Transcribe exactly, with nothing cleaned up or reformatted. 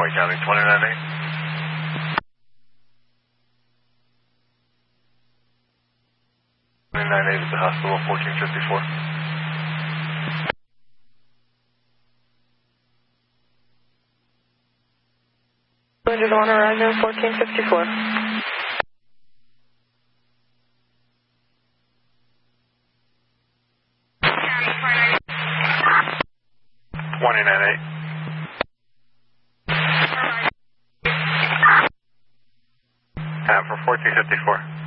White County, twenty-nine eight. twenty-nine eight is the hospital, fourteen fifty-four. two hundred one Horizon, fourteen fifty-four. twenty-nine eight. Uh, for fourteen fifty-four.